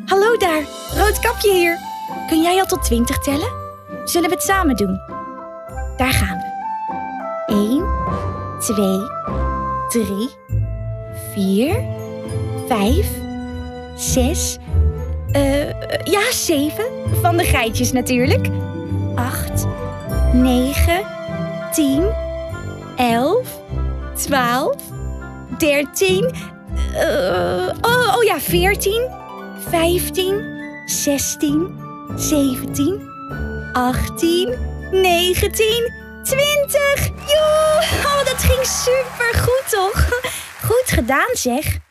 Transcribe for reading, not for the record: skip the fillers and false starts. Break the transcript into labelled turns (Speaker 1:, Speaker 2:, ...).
Speaker 1: Hallo daar, Roodkapje hier. Kun jij al tot 20 tellen? Zullen we het samen doen? Daar gaan we. 1, 2, 3, 4, 5, 6, 7, van de geitjes natuurlijk. 8, 9, 10, 11, 12, 13, 14, 15, 16, 17, 18, 19, 20. Joe, dat ging supergoed toch? Goed gedaan zeg.